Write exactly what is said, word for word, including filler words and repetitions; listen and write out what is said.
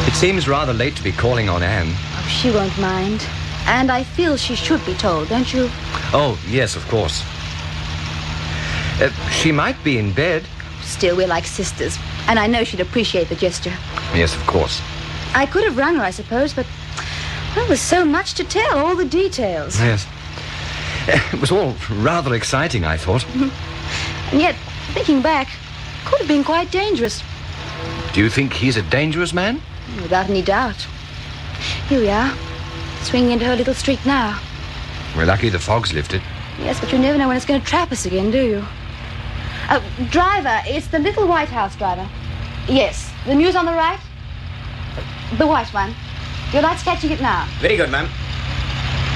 It seems rather late to be calling on Anne. Oh, she won't mind. And I feel she should be told, don't you? Oh, yes, of course. Uh, she might be in bed. Still, we're like sisters. And I know she'd appreciate the gesture. Yes, of course. I could have rung her, I suppose, but... well, there's so much to tell, all the details. Yes. It was all rather exciting, I thought. And yet, thinking back, could have been quite dangerous. Do you think he's a dangerous man? Without any doubt. Here we are, swinging into her little street now. We're lucky the fog's lifted. Yes, but you never know when it's going to trap us again, do you? Uh, driver, it's the little White House, driver. Yes, the mews on the right. The white one. Your light's catching it now. Very good, ma'am.